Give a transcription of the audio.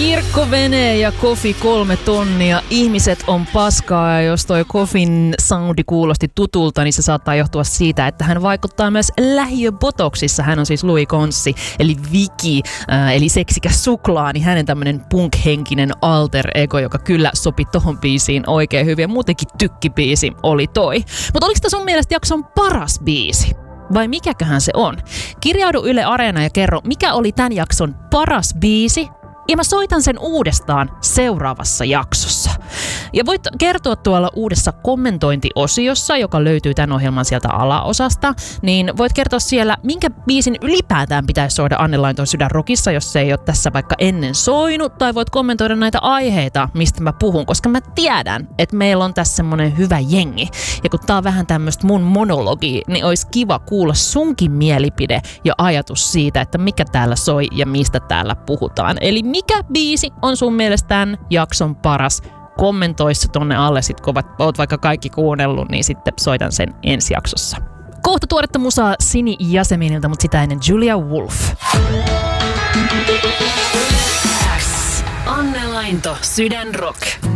Kirkkovene ja Kofi 3 tonnia. Ihmiset on paskaa, ja jos toi Kofin soundi kuulosti tutulta, niin se saattaa johtua siitä, että hän vaikuttaa myös lähiöbotoksissa. Hän on siis Louis Conssi, eli Viki, eli seksikäs suklaa, niin hänen tämmönen punk-henkinen alter ego, joka kyllä sopi tohon biisiin oikein hyvin. Ja muutenkin tykkibiisi oli toi. Mutta oliko tämä sun mielestä jakson paras biisi? Vai mikäköhän se on? Kirjaudu Yle Areena ja kerro, mikä oli tämän jakson paras biisi. Ja mä soitan sen uudestaan seuraavassa jaksossa. Ja voit kertoa tuolla uudessa kommentointiosiossa, joka löytyy tämän ohjelman sieltä alaosasta, niin voit kertoa siellä, minkä biisin ylipäätään pitäisi soida Anne Lainton Sydänrockissa, jos se ei ole tässä vaikka ennen soinut, tai voit kommentoida näitä aiheita, mistä mä puhun, koska mä tiedän, että meillä on tässä semmonen hyvä jengi. Ja kun tää on vähän tämmöistä mun monologia, niin olisi kiva kuulla sunkin mielipide ja ajatus siitä, että mikä täällä soi ja mistä täällä puhutaan. Eli mikä biisi on sun mielestä tämän jakson paras? Kommentoissa tonne alle, sit kun oot vaikka kaikki kuunnellut, niin sitten soitan sen ensi jaksossa. Kohta tuoretta musaa Sini Jaseminilta, mutta sitä ennen Julia Wolf. Anne Lainto, Sydänrock.